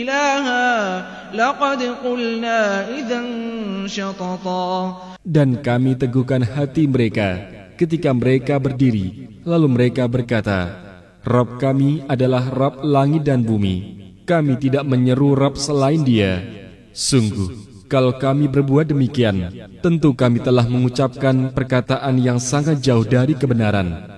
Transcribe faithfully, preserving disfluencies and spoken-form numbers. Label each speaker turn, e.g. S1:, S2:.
S1: Dan kami teguhkan hati mereka ketika mereka berdiri, lalu mereka berkata, Rabb kami adalah Rabb langit dan bumi. Kami tidak menyeru Rabb selain Dia. Sungguh, kalau kami berbuat demikian, tentu kami telah mengucapkan perkataan yang sangat jauh dari kebenaran.